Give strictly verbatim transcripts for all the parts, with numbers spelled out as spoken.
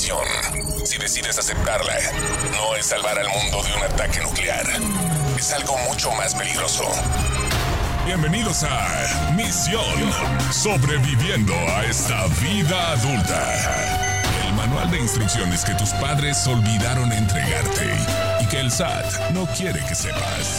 misión. Si decides aceptarla, no es salvar al mundo de un ataque nuclear. Es algo mucho más peligroso. Bienvenidos a Misión Sobreviviendo a esta vida adulta. El manual de instrucciones que tus padres olvidaron entregarte y que el S A T no quiere que sepas.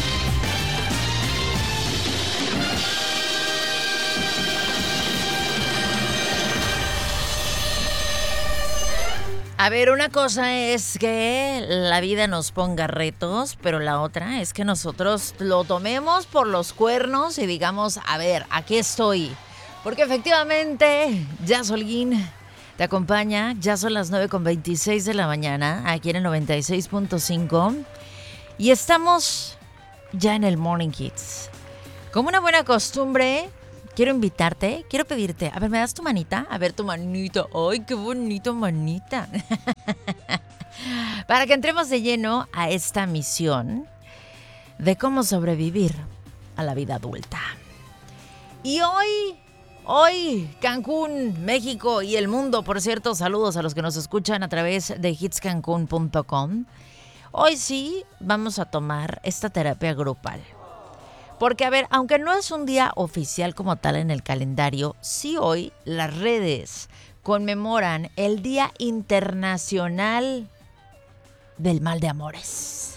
A ver, una cosa es que la vida nos ponga retos, pero la otra es que nosotros lo tomemos por los cuernos y digamos, a ver, aquí estoy. Porque efectivamente, Jazz Holguín te acompaña. Ya son las nueve con veintiséis de la mañana, aquí en el noventa y seis punto cinco. Y estamos ya en el Morning Kids. Como una buena costumbre, quiero invitarte, quiero pedirte, a ver, ¿me das tu manita? A ver, tu manita. ¡Ay, qué bonito manita! Para que entremos de lleno a esta misión de cómo sobrevivir a la vida adulta. Y hoy, hoy, Cancún, México y el mundo, por cierto, saludos a los que nos escuchan a través de hits cancún punto com. Hoy sí vamos a tomar esta terapia grupal. Porque, a ver, aunque no es un día oficial como tal en el calendario, sí hoy las redes conmemoran el Día Internacional del Mal de Amores.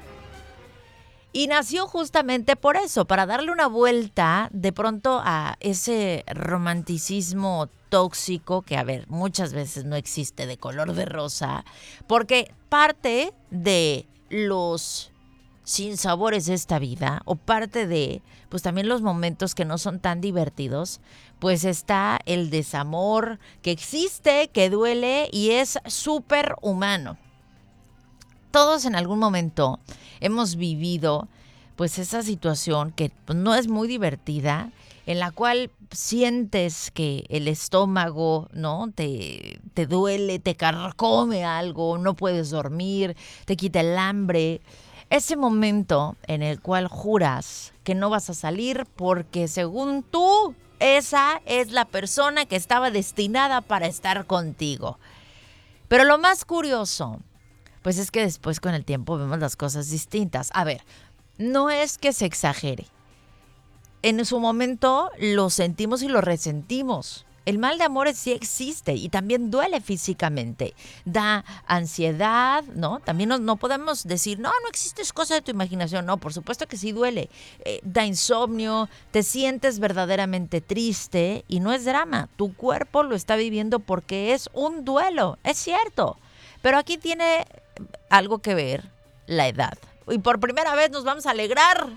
Y nació justamente por eso, para darle una vuelta de pronto a ese romanticismo tóxico que, a ver, muchas veces no existe de color de rosa, porque parte de los sinsabores de esta vida, o parte de, pues también los momentos que no son tan divertidos, pues está el desamor que existe, que duele y es súper humano. Todos en algún momento hemos vivido pues esa situación que pues, no es muy divertida, en la cual sientes que el estómago, ¿no? Te, te duele, te carcome algo, no puedes dormir, te quita el hambre. Ese momento en el cual juras que no vas a salir porque según tú, esa es la persona que estaba destinada para estar contigo. Pero lo más curioso, pues es que después con el tiempo vemos las cosas distintas. A ver, no es que se exagere. En su momento lo sentimos y lo resentimos. El mal de amores sí existe y también duele físicamente. Da ansiedad, ¿no? También no, no podemos decir, no, no existe, es cosa de tu imaginación. No, por supuesto que sí duele. Eh, da insomnio, te sientes verdaderamente triste y no es drama. Tu cuerpo lo está viviendo porque es un duelo, es cierto. Pero aquí tiene algo que ver la edad. Y por primera vez nos vamos a alegrar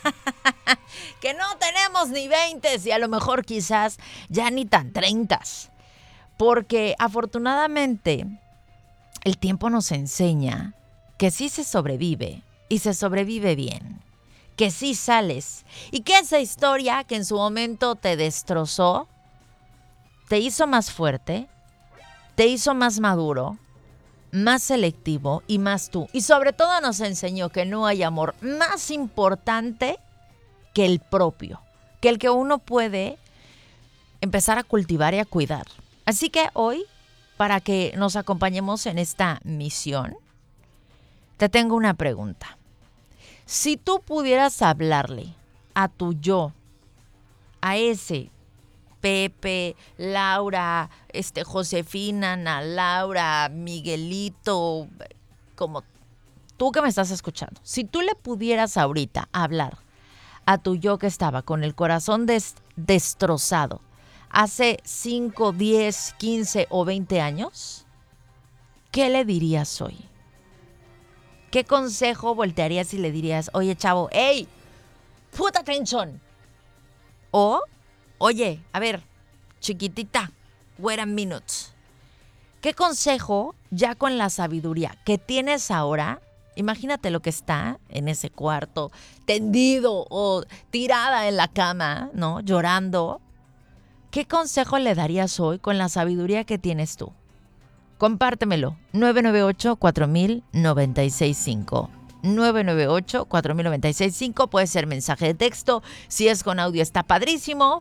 que no tenemos ni veinte y a lo mejor quizás ya ni tan treintas. Porque afortunadamente el tiempo nos enseña que sí se sobrevive y se sobrevive bien. Que sí sales y que esa historia que en su momento te destrozó, te hizo más fuerte, te hizo más maduro, más selectivo y más tú. Y sobre todo nos enseñó que no hay amor más importante que el propio, que el que uno puede empezar a cultivar y a cuidar. Así que hoy, para que nos acompañemos en esta misión, te tengo una pregunta. Si tú pudieras hablarle a tu yo, a ese Pepe, Laura, este, Josefina, Ana Laura, Miguelito, como tú que me estás escuchando, si tú le pudieras ahorita hablar a tu yo que estaba con el corazón des- destrozado hace cinco, diez, quince o veinte años, ¿qué le dirías hoy? ¿Qué consejo voltearías y le dirías, oye, chavo, hey, put attention? O, oye, a ver, chiquitita, wait a minute. ¿Qué consejo, ya con la sabiduría que tienes ahora, imagínate lo que está en ese cuarto, tendido o tirada en la cama, ¿no? Llorando. ¿Qué consejo le darías hoy con la sabiduría que tienes tú? Compártemelo. nueve nueve ocho, cuatro mil, noventa y seis cinco. nueve nueve ocho, cuatro mil, noventa y seis cinco. Puede ser mensaje de texto. Si es con audio está padrísimo.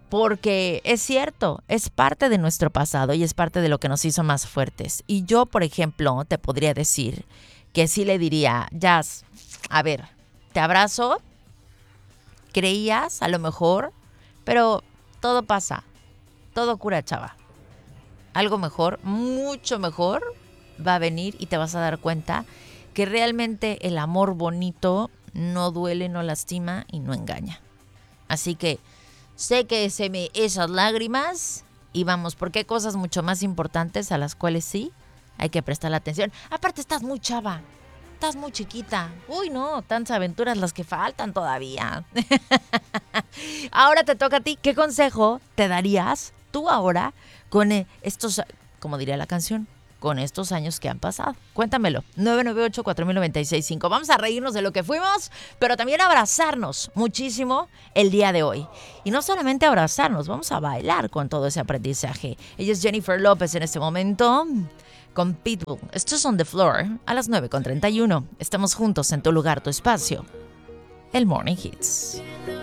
Porque es cierto, es parte de nuestro pasado y es parte de lo que nos hizo más fuertes. Y yo, por ejemplo, te podría decir que sí le diría, Jazz, a ver, te abrazo, creías a lo mejor, pero todo pasa, todo cura, chava. Algo mejor, mucho mejor va a venir y te vas a dar cuenta que realmente el amor bonito no duele, no lastima y no engaña. Así que sé que se me esas lágrimas y vamos, porque hay cosas mucho más importantes a las cuales sí hay que prestar la atención. Aparte estás muy chava, estás muy chiquita. Uy, no, tantas aventuras las que faltan todavía. Ahora te toca a ti. ¿Qué consejo te darías tú ahora con estos, como diría la canción, con estos años que han pasado? Cuéntamelo. nueve nueve ocho, cuatro mil noventa y seis cinco. Vamos a reírnos de lo que fuimos, pero también abrazarnos muchísimo el día de hoy. Y no solamente abrazarnos, vamos a bailar con todo ese aprendizaje. Ella es Jennifer López en este momento con Pitbull. Esto es On The Floor a las nueve con treinta y uno. Estamos juntos en tu lugar, tu espacio. El Morning Hits.